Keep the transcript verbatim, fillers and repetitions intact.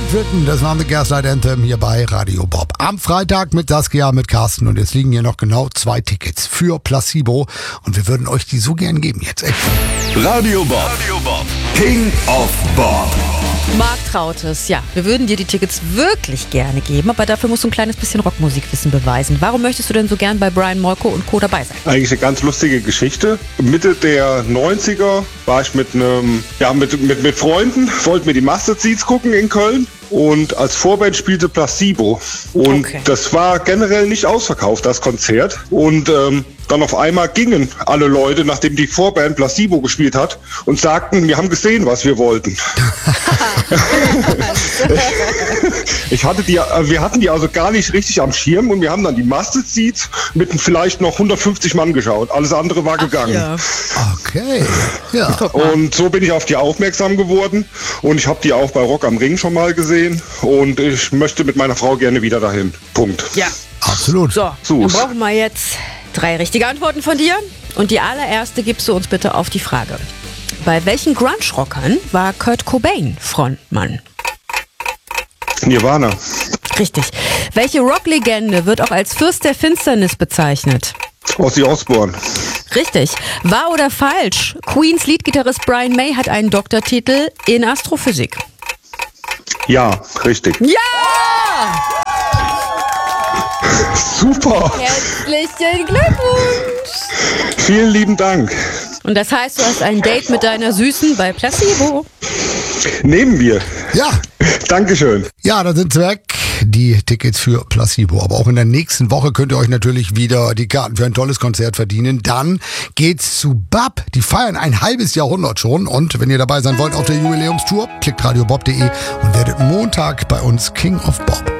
Britain, das war The Gaslight Anthem hier bei Radio Bob. Am Freitag mit Saskia, mit Carsten und jetzt liegen hier noch genau zwei Tickets für Placebo und wir würden euch die so gern geben jetzt, echt. Radio Bob, Radio Bob. King of Bob. Marc Trautes, ja, wir würden dir die Tickets wirklich gerne geben, aber dafür musst du ein kleines bisschen Rockmusikwissen beweisen. Warum möchtest du denn so gern bei Brian Molko und Co. dabei sein? Eigentlich eine ganz lustige Geschichte. Mitte der neunziger war ich mit einem, ja, mit, mit, mit Freunden, wollten wir die Mustard Seeds gucken in Köln. Und als Vorband spielte Placebo. Und okay. Das war generell nicht ausverkauft, das Konzert. Und ähm, dann auf einmal gingen alle Leute, nachdem die Vorband Placebo gespielt hat, und sagten, wir haben gesehen, was wir wollten. ich hatte die, wir hatten die also gar nicht richtig am Schirm und wir haben dann die Mustard Seeds mit vielleicht noch hundertfünfzig Mann geschaut. Alles andere war gegangen. Ja. Okay, ja. Und so bin ich auf die aufmerksam geworden und ich habe die auch bei Rock am Ring schon mal gesehen und ich möchte mit meiner Frau gerne wieder dahin. Punkt. Ja. Absolut. So, So. dann brauchen wir jetzt drei richtige Antworten von dir. Und die allererste gibst du uns bitte auf die Frage. Bei welchen Grunge-Rockern war Kurt Cobain Frontmann? Nirvana. Richtig. Welche Rocklegende wird auch als Fürst der Finsternis bezeichnet? Ozzy Osbourne. Richtig. Wahr oder falsch? Queens Leadgitarrist Brian May hat einen Doktortitel in Astrophysik. Ja, richtig. Ja! Super. Herzlichen Glückwunsch! Vielen lieben Dank. Und das heißt, du hast ein Date mit deiner Süßen bei Placebo. Nehmen wir. Ja, Dankeschön. ja, da sind sie weg, die Tickets für Placebo. Aber auch in der nächsten Woche könnt ihr euch natürlich wieder die Karten für ein tolles Konzert verdienen. Dann geht's zu B A P. Die feiern ein halbes Jahrhundert schon. Und wenn ihr dabei sein wollt auf der Jubiläumstour, klickt radiobob punkt de und werdet Montag bei uns King of Bob.